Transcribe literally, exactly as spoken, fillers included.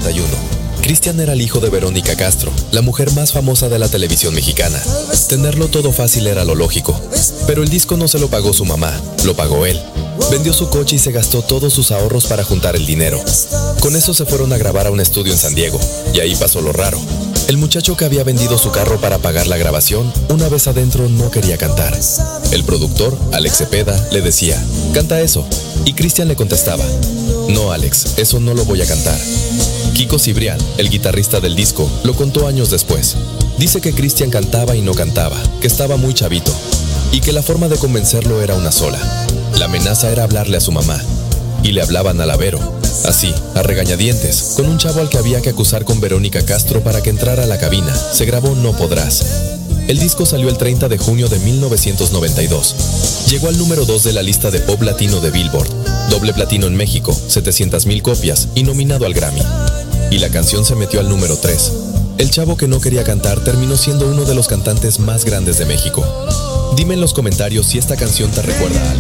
noventa y uno. Cristian era el hijo de Verónica Castro, la mujer más famosa de la televisión mexicana. Tenerlo todo fácil era lo lógico, pero el disco no se lo pagó su mamá, lo pagó él. Vendió su coche y se gastó todos sus ahorros para juntar el dinero. Con eso se fueron a grabar a un estudio en San Diego, y ahí pasó lo raro. El muchacho que había vendido su carro para pagar la grabación, una vez adentro no quería cantar. El productor, Alex Cepeda, le decía, canta eso, y Cristian le contestaba, no Alex, eso no lo voy a cantar. Kiko Cibrián, el guitarrista del disco, lo contó años después. Dice que Cristian cantaba y no cantaba, que estaba muy chavito, y que la forma de convencerlo era una sola. La amenaza era hablarle a su mamá, y le hablaban a la Vero, así, a regañadientes, con un chavo al que había que acusar con Verónica Castro para que entrara a la cabina. Se grabó No Podrás. El disco salió el treinta de junio de mil novecientos noventa y dos. Llegó al número dos de la lista de pop latino de Billboard, doble platino en México, setecientas mil copias, y nominado al Grammy. Y la canción se metió al número tres. El chavo que no quería cantar terminó siendo uno de los cantantes más grandes de México. Dime en los comentarios si esta canción te recuerda a algo.